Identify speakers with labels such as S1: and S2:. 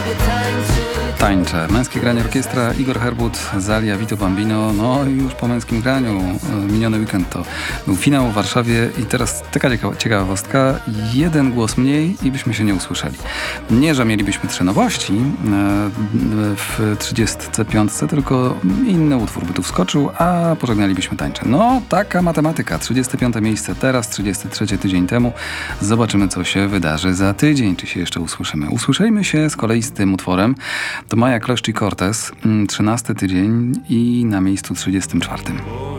S1: Tańczę. Męskie granie orkiestra, Igor Herbut, Zalia, Vito Bambino. No i już po męskim graniu. Miniony weekend to był finał w Warszawie i teraz taka ciekawostka. Jeden głos mniej i byśmy się nie usłyszeli. Nie, że mielibyśmy 3 nowości w 35, tylko inny utwór by tu wskoczył, a pożegnalibyśmy Tańczę. No, taka matematyka. 35 miejsce teraz, 33 tydzień temu. Zobaczymy, co się wydarzy za tydzień, czy się jeszcze usłyszymy. Usłyszeliśmy się z kolei z tym utworem. To Maja Kloszcz i Cortez, 13 tydzień i na miejscu 34.